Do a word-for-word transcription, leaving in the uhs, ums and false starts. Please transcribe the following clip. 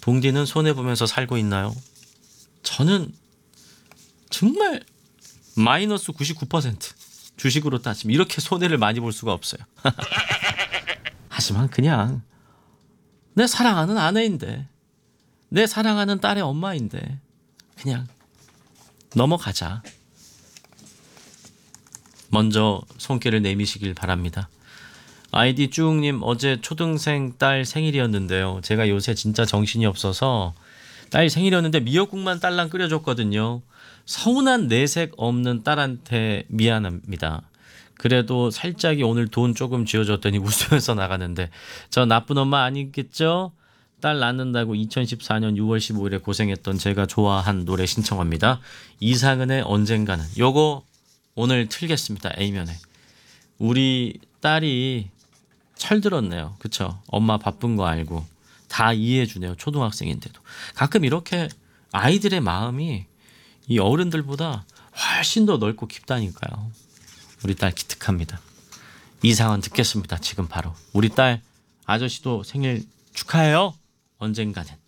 동디는 손해보면서 살고 있나요? 저는 정말 마이너스 구십구 퍼센트 주식으로 따지면 이렇게 손해를 많이 볼 수가 없어요. 하지만 그냥 내 사랑하는 아내인데, 내 사랑하는 딸의 엄마인데 그냥 넘어가자. 먼저 손길을 내미시길 바랍니다. 아이디 쭉님, 어제 초등생 딸 생일이었는데요. 제가 요새 진짜 정신이 없어서 딸 생일이었는데 미역국만 딸랑 끓여줬거든요. 서운한 내색 없는 딸한테 미안합니다. 그래도 살짝이 오늘 돈 조금 쥐어줬더니 웃으면서 나가는데 저 나쁜 엄마 아니겠죠? 딸 낳는다고 이천십사 년 유월 십오일에 고생했던 제가 좋아한 노래 신청합니다. 이상은의 언젠가는. 요거 오늘 틀겠습니다. A면에. 우리 딸이 철들었네요. 그쵸? 엄마 바쁜 거 알고 다 이해해 주네요. 초등학생인데도. 가끔 이렇게 아이들의 마음이 이 어른들보다 훨씬 더 넓고 깊다니까요. 우리 딸 기특합니다. 이상은 듣겠습니다. 지금 바로. 우리 딸 아저씨도 생일 축하해요. 언젠가는.